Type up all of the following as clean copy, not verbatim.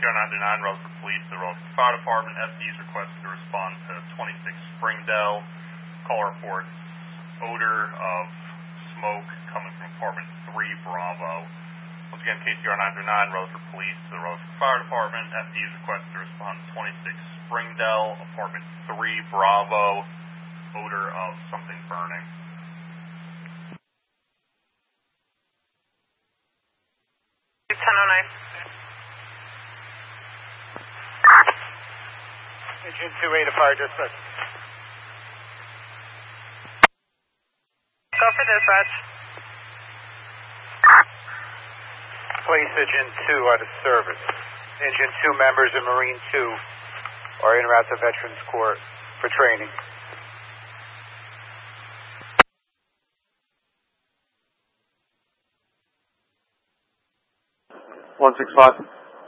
KCR 929, Rutherford Police, the Rutherford Fire Department. FD's requested to respond to 26 Springdale. Call reports odor of smoke coming from apartment 3 Bravo. Once again, KCR 929, Rutherford Police, the Rutherford Fire Department. FD's requested to respond to 26 Springdale, apartment 3 Bravo. Odor of something burning. Engine 2A to fire dispatch. Go for dispatch. Place Engine 2 out of service. Engine 2 members and Marine 2 are en route to Veterans Court for training. 165.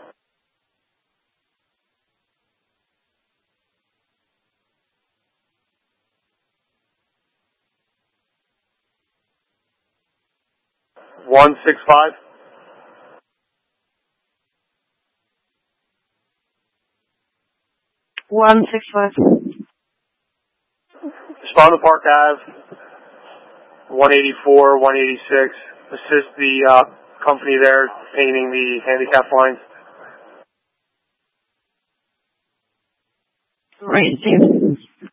Respond to Park Ave, 184, 186. Assist the company there painting the handicap lines. Right,